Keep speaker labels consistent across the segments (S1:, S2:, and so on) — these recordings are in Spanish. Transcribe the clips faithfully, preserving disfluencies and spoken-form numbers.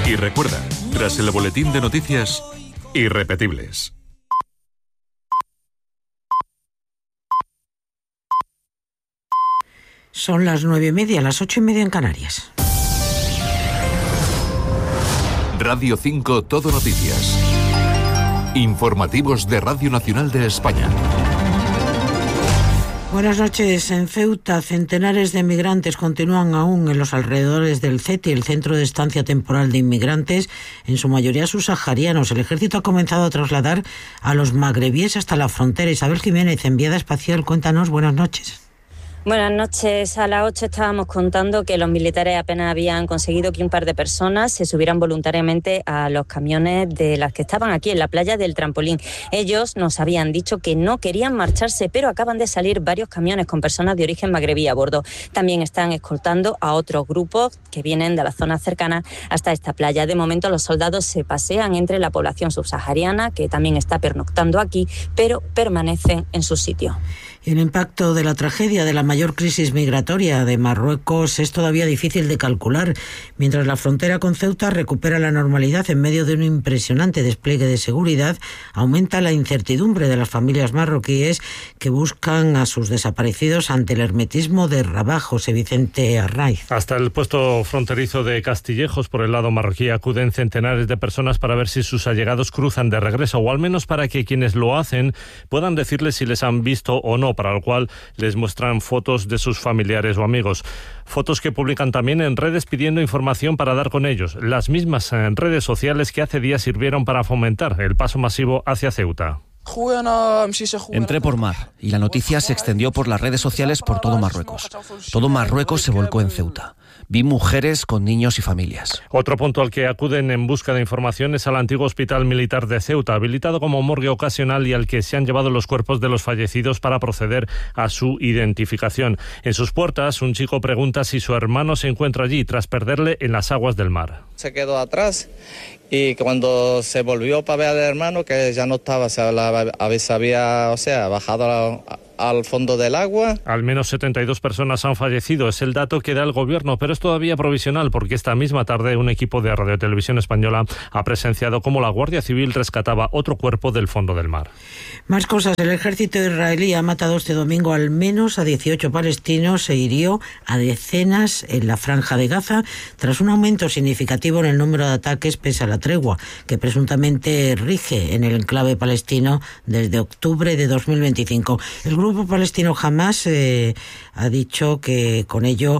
S1: Y recuerda, tras el boletín de noticias, irrepetibles.
S2: Son las nueve y media, las ocho y media en Canarias.
S1: Radio cinco Todo Noticias. Informativos de Radio Nacional de España.
S2: Buenas noches. En Ceuta, centenares de migrantes continúan aún en los alrededores del C E T I, el Centro de Estancia Temporal de Inmigrantes, en su mayoría subsaharianos. El ejército ha comenzado a trasladar a los magrebíes hasta la frontera. Isabel Jiménez, enviada espacial, cuéntanos. Buenas noches.
S3: Buenas noches. A las ocho estábamos contando que los militares apenas habían conseguido que un par de personas se subieran voluntariamente a los camiones de las que estaban aquí en la playa del Trampolín. Ellos nos habían dicho que no querían marcharse, pero acaban de salir varios camiones con personas de origen magrebí a bordo. También están escoltando a otros grupos que vienen de las zonas cercanas hasta esta playa. De momento los soldados se pasean entre la población subsahariana, que también está pernoctando aquí, pero permanecen en su sitio.
S2: El impacto de la tragedia de la mayor crisis migratoria de Marruecos es todavía difícil de calcular, mientras la frontera con Ceuta recupera la normalidad en medio de un impresionante despliegue de seguridad. Aumenta la incertidumbre de las familias marroquíes que buscan a sus desaparecidos ante el hermetismo de Rabat. José Vicente Arraiz.
S4: Hasta el puesto fronterizo de Castillejos, por el lado marroquí, acuden centenares de personas para ver si sus allegados cruzan de regreso, o al menos para que quienes lo hacen puedan decirles si les han visto o no, para lo cual les muestran fotos de sus familiares o amigos. Fotos que publican también en redes pidiendo información para dar con ellos, las mismas en redes sociales que hace días sirvieron para fomentar el paso masivo hacia Ceuta.
S5: Entré por mar y la noticia se extendió por las redes sociales por todo Marruecos. Todo Marruecos se volcó en Ceuta. Vi mujeres con niños y familias.
S4: Otro punto al que acuden en busca de información es al antiguo hospital militar de Ceuta, habilitado como morgue ocasional y al que se han llevado los cuerpos de los fallecidos para proceder a su identificación. En sus puertas, un chico pregunta si su hermano se encuentra allí tras perderle en las aguas del mar.
S6: Se quedó atrás y cuando se volvió para ver al hermano, que ya no estaba, se había, o sea, bajado a, al fondo del agua.
S4: Al menos setenta y dos personas han fallecido, es el dato que da el gobierno, pero es todavía provisional porque esta misma tarde un equipo de Radio Televisión Española ha presenciado cómo la Guardia Civil rescataba otro cuerpo del fondo del mar.
S2: Más cosas. El ejército israelí ha matado este domingo al menos a dieciocho palestinos e hirió a decenas en la franja de Gaza tras un aumento significativo en el número de ataques pese a la tregua que presuntamente rige en el enclave palestino desde octubre de dos mil veinticinco. El grupo palestino Hamas eh, ha dicho que con ello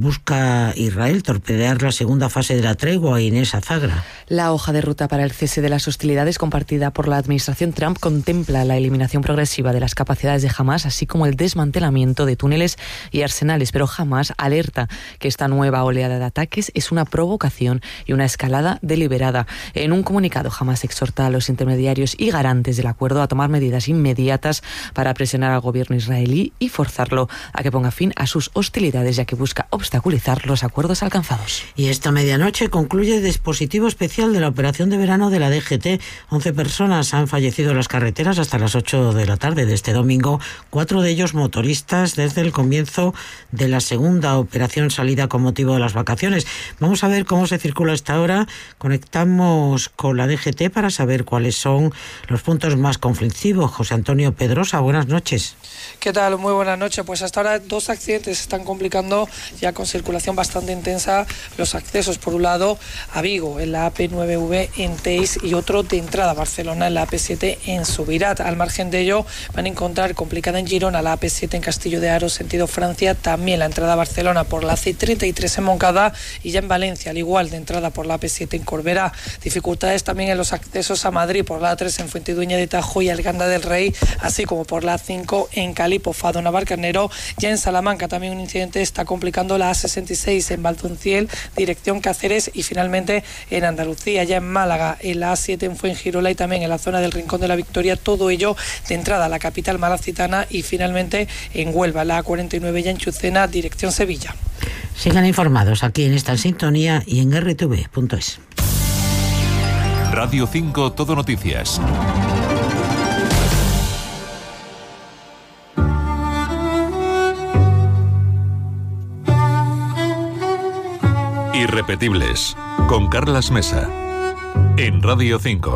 S2: busca Israel torpedear la segunda fase de la tregua. Inés Azagra.
S7: La hoja de ruta para el cese de las hostilidades compartida por la administración Trump contempla la eliminación progresiva de las capacidades de Hamas, así como el desmantelamiento de túneles y arsenales, pero Hamas alerta que esta nueva oleada de ataques es una provocación y una escalada deliberada. En un comunicado, Hamas exhorta a los intermediarios y garantes del acuerdo a tomar medidas inmediatas para presionar al gobierno israelí y forzarlo a que ponga fin a sus hostilidades, ya que busca obstaculizar los acuerdos alcanzados.
S2: Y esta medianoche concluye el dispositivo especial de la operación de verano de la D G T. once personas han fallecido en las carreteras hasta las ocho de la tarde de este domingo, cuatro de ellos motoristas desde el comienzo de la segunda operación salida con motivo de las vacaciones. Vamos a ver cómo se circula a esta hora. Conectamos con la D G T para saber cuáles son los puntos más conflictivos. José Antonio Pedrosa, buenas noches.
S8: ¿Qué tal? Muy buenas noches. Pues hasta ahora dos accidentes se están complicando ya con circulación bastante intensa. Los accesos, por un lado, a Vigo, en la A P nueve V en Teis, y otro de entrada a Barcelona, en la A P siete en Subirat. Al margen de ello, van a encontrar complicada en Girona la A P siete en Castillo de Aro, sentido Francia, también la entrada a Barcelona por la C treinta y tres en Moncada, y ya en Valencia, al igual, de entrada por la A P siete en Corbera. Dificultades también en los accesos a Madrid por la A tres en Fuentidueña de Tajo y Alganda del Rey, así como por la A cinco en Calipo, Fado, Navalcarnero. Ya en Salamanca también un incidente está complicando la A sesenta y seis en Valdonciel, dirección Cáceres, y finalmente en Andalucía, ya en Málaga, en la A siete en Fuengirola y también en la zona del Rincón de la Victoria, todo ello de entrada a la capital malacitana, y finalmente en Huelva, la A cuarenta y nueve ya en Chucena, dirección Sevilla.
S2: Sigan informados aquí en esta sintonía y en erre te ve punto es.
S1: Radio cinco Todo Noticias. Y Irrepetibles, con Carlas Mesa, en Radio cinco.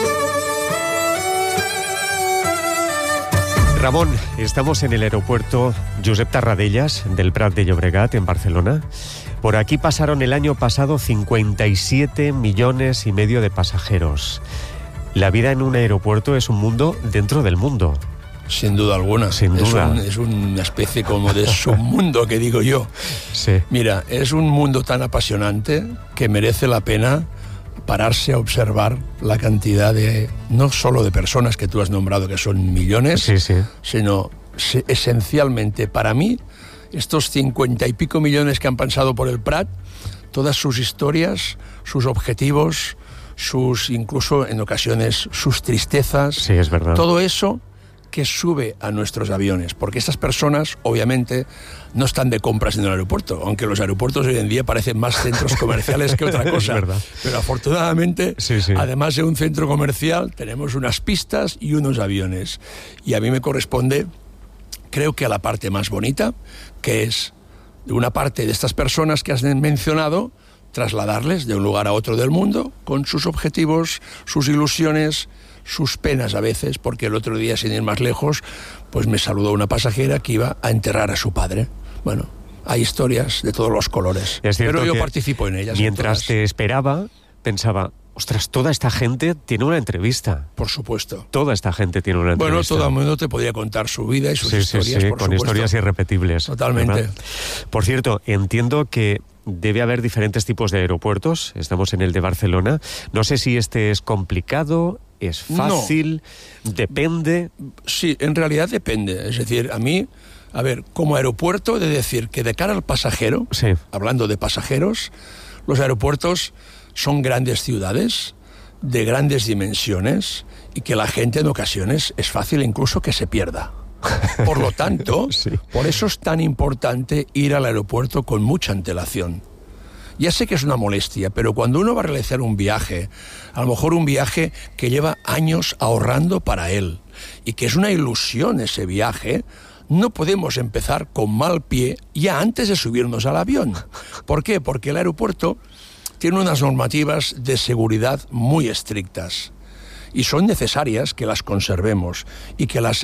S9: Ramón, estamos en el aeropuerto Josep Tarradellas del Prat de Llobregat, en Barcelona. Por aquí pasaron el año pasado cincuenta y siete millones y medio de pasajeros. La vida en un aeropuerto es un mundo dentro del mundo.
S10: Sin duda alguna.
S9: Sin duda.
S10: Es, un, es una especie como de submundo, que digo yo.
S9: Sí.
S10: Mira, es un mundo tan apasionante que merece la pena pararse a observar la cantidad de, no solo de personas que tú has nombrado, que son millones,
S9: sí, sí.
S10: sino se, esencialmente para mí, estos cincuenta y pico millones que han pasado por el Prat, todas sus historias, sus objetivos, sus, incluso en ocasiones, sus tristezas,
S9: sí, es verdad.
S10: Todo eso que sube a nuestros aviones, porque estas personas obviamente no están de compras en el aeropuerto, aunque los aeropuertos hoy en día parecen más centros comerciales que otra cosa.
S9: Es verdad.
S10: Pero afortunadamente,
S9: sí, sí.
S10: además de un centro comercial, tenemos unas pistas y unos aviones. Y a mí me corresponde, creo que a la parte más bonita, que es de una parte de estas personas que has mencionado, trasladarles de un lugar a otro del mundo con sus objetivos, sus ilusiones, sus penas a veces, porque el otro día, sin ir más lejos, pues me saludó una pasajera que iba a enterrar a su padre. Bueno, hay historias de todos los colores, pero yo participo en ellas.
S9: Mientras te esperaba, pensaba, ostras, toda esta gente tiene una entrevista.
S10: Por supuesto.
S9: Toda esta gente tiene una entrevista.
S10: Bueno, todo el mundo te podría contar su vida y sus
S9: sí,
S10: historias,
S9: sí, sí,
S10: por
S9: con
S10: supuesto.
S9: Historias irrepetibles.
S10: Totalmente.
S9: ¿Verdad? Por cierto, entiendo que debe haber diferentes tipos de aeropuertos. Estamos en el de Barcelona. No sé si este es complicado, es fácil, no. Depende.
S10: Sí, en realidad depende. Es decir, a mí, a ver, como aeropuerto, he de decir que de cara al pasajero,
S9: sí.
S10: hablando de pasajeros, los aeropuertos son grandes ciudades, de grandes dimensiones, y que la gente en ocasiones es fácil incluso que se pierda. Por lo tanto,
S9: sí.
S10: por eso es tan importante ir al aeropuerto con mucha antelación. Ya sé que es una molestia, pero cuando uno va a realizar un viaje, a lo mejor un viaje que lleva años ahorrando para él, y que es una ilusión ese viaje, no podemos empezar con mal pie ya antes de subirnos al avión. ¿Por qué? Porque el aeropuerto tiene unas normativas de seguridad muy estrictas, y son necesarias que las conservemos y que las